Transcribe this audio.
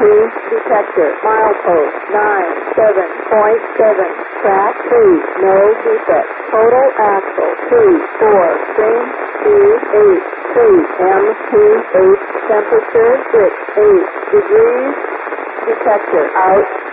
detector. Milepost 97.7. Track 3, no defect. Total axle 3-4. Train speed 8. MT8. Temperature 6. 8 degrees. Detector out.